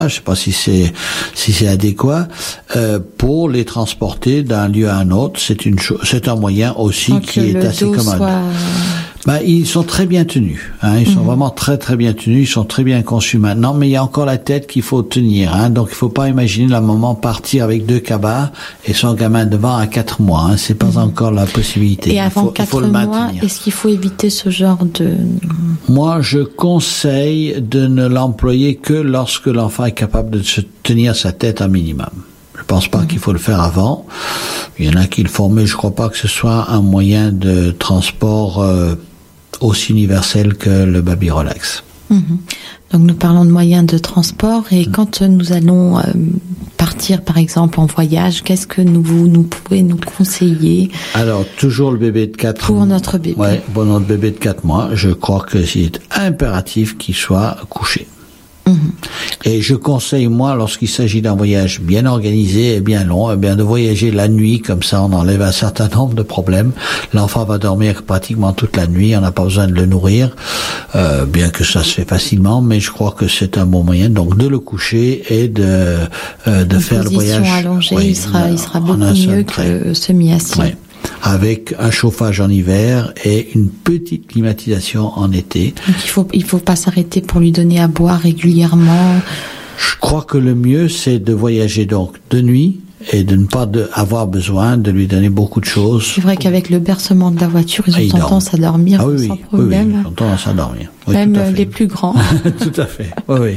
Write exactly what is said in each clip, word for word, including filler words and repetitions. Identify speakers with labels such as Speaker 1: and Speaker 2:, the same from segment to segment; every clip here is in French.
Speaker 1: je sais pas si c'est si c'est adéquat euh, pour les transporter d'un lieu à un autre. C'est une chose, c'est un moyen aussi
Speaker 2: Donc,
Speaker 1: qui est assez commode.
Speaker 2: Soit...
Speaker 1: Ben, ils sont très bien tenus, hein, ils mmh. sont vraiment très très bien tenus, ils sont très bien conçus maintenant, mais il y a encore la tête qu'il faut tenir, hein, donc il faut pas imaginer la maman partir avec deux cabas et son gamin devant à quatre mois, hein, c'est pas mmh. encore la possibilité.
Speaker 2: Et avant quatre mois, est-ce qu'il faut éviter ce genre de...
Speaker 1: Moi, je conseille de ne l'employer que lorsque l'enfant est capable de se tenir sa tête un minimum. Je pense pas mmh. qu'il faut le faire avant. Il y en a qui le font, mais je crois pas que ce soit un moyen de transport euh, aussi universel que le baby relax.
Speaker 2: Mmh. Donc nous parlons de moyens de transport et mmh. quand nous allons euh, partir par exemple en voyage, qu'est-ce que nous, vous nous pouvez nous conseiller?
Speaker 1: Alors toujours le bébé de quatre
Speaker 2: pour mois. Pour notre bébé.
Speaker 1: Ouais, pour notre bébé de quatre mois, je crois que c'est impératif qu'il soit couché. Mmh. Et je conseille, moi, lorsqu'il s'agit d'un voyage bien organisé et bien long, eh bien, de voyager la nuit, comme ça on enlève un certain nombre de problèmes. L'enfant va dormir pratiquement toute la nuit, on n'a pas besoin de le nourrir, euh, bien que ça se fait facilement, mais je crois que c'est un bon moyen, donc de le coucher et de, euh, de faire le voyage.
Speaker 2: En position allongée, oui, il sera, il sera beaucoup mieux que semi-assis.
Speaker 1: Ouais. Avec un chauffage en hiver et une petite climatisation en été.
Speaker 2: Donc il faut il faut pas s'arrêter pour lui donner à boire régulièrement.
Speaker 1: Je crois que le mieux c'est de voyager donc de nuit et de ne pas de, avoir besoin de lui donner beaucoup de choses.
Speaker 2: C'est vrai qu'avec le bercement de la voiture, ils ont ah, tendance à dormir
Speaker 1: ah, oui,
Speaker 2: sans
Speaker 1: oui,
Speaker 2: problème.
Speaker 1: Oui, oui, ils ont tendance à dormir. Oui,
Speaker 2: même les plus grands.
Speaker 1: Tout à fait. Oui, oui.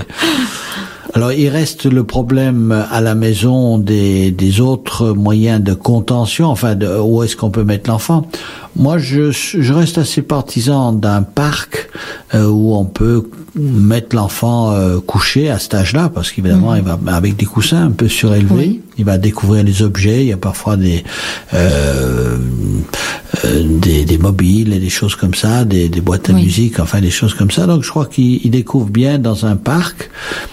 Speaker 1: Alors, il reste le problème à la maison des, des autres moyens de contention, enfin, de, où est-ce qu'on peut mettre l'enfant. Moi, je, je reste assez partisan d'un parc euh, où on peut mettre l'enfant euh, couché à cet âge-là, parce qu'évidemment, mmh. il va avec des coussins un peu surélevés, oui. il va découvrir les objets. Il y a parfois des euh, euh, des, des mobiles et des choses comme ça, des, des boîtes à oui. musique, enfin des choses comme ça. Donc, je crois qu'il découvre bien dans un parc.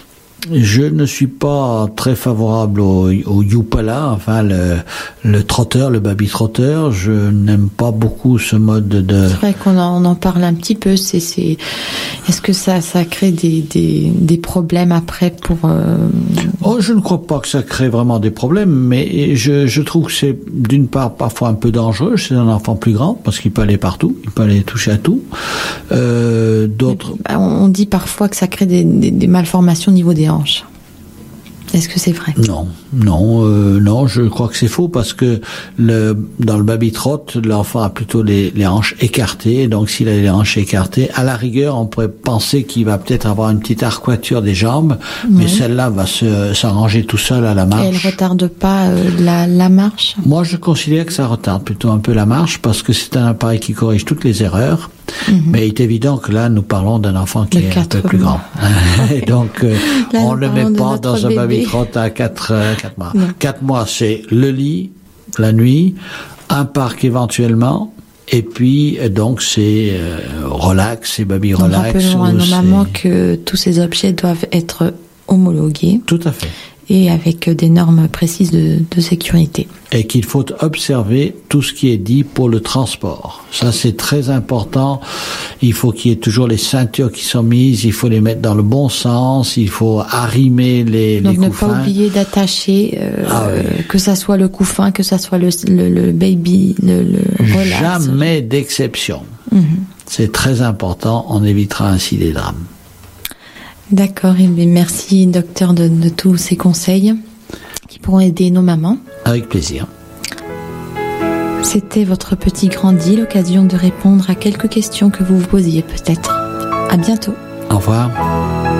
Speaker 1: Je ne suis pas très favorable au, au Youpala, enfin le, le trotteur, le baby trotteur. Je n'aime pas beaucoup ce mode de.
Speaker 2: C'est vrai qu'on en, on en parle un petit peu. C'est, c'est. Est-ce que ça, ça crée des, des, des problèmes après pour. Euh...
Speaker 1: Oh, je ne crois pas que ça crée vraiment des problèmes, mais je, je trouve que c'est d'une part parfois un peu dangereux chez un enfant plus grand parce qu'il peut aller partout, il peut aller toucher à tout. Euh, d'autres.
Speaker 2: On dit parfois que ça crée des, des, des malformations au niveau des hanches. Est-ce que c'est vrai?
Speaker 1: Non, non, euh, non, je crois que c'est faux parce que le, dans le baby trot, l'enfant a plutôt les, les hanches écartées, donc s'il a les hanches écartées, à la rigueur, on pourrait penser qu'il va peut-être avoir une petite arcuature des jambes, oui. mais celle-là va se, s'arranger tout seul à la marche.
Speaker 2: Et elle retarde pas euh, la, la marche?
Speaker 1: Moi, je considère que ça retarde plutôt un peu la marche parce que c'est un appareil qui corrige toutes les erreurs. Mmh. Mais il est évident que là, nous parlons d'un enfant qui de est un peu plus grand. Et donc, euh, là, on ne le met pas dans un baby trot à quatre mois. Non. quatre mois, c'est le lit, la nuit, un parc éventuellement, et puis, donc, c'est euh, relax, c'est baby donc, relax.
Speaker 2: Rappelons à nos mamans que tous ces objets doivent être homologués.
Speaker 1: Tout à fait.
Speaker 2: Et avec des normes précises de, de sécurité.
Speaker 1: Et qu'il faut observer tout ce qui est dit pour le transport. Ça, c'est très important. Il faut qu'il y ait toujours les ceintures qui sont mises, il faut les mettre dans le bon sens, il faut arrimer les,
Speaker 2: Donc
Speaker 1: les couffins.
Speaker 2: Donc ne pas oublier d'attacher, euh, ah oui. que ça soit le couffin, que ça soit le, le, le baby, le, le relax.
Speaker 1: Jamais d'exception. Mm-hmm. C'est très important, on évitera ainsi des drames.
Speaker 2: D'accord, et merci docteur de, de tous ces conseils qui pourront aider nos mamans.
Speaker 1: Avec plaisir.
Speaker 2: C'était votre petit grandi, l'occasion de répondre à quelques questions que vous vous posiez peut-être. À bientôt.
Speaker 1: Au revoir.